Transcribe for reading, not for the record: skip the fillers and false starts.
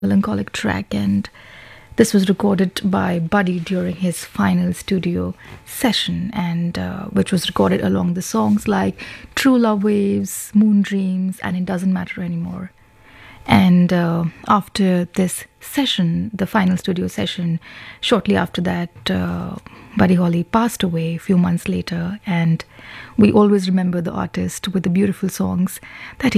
melancholic track, and this was recorded by Buddy during his final studio session, and which was recorded along the songs like True Love Waves, Moon Dreams, and It Doesn't Matter Anymore. And after this session, the final studio session, shortly after that, Buddy Holly passed away a few months later. And we always remember the artist with the beautiful songs that he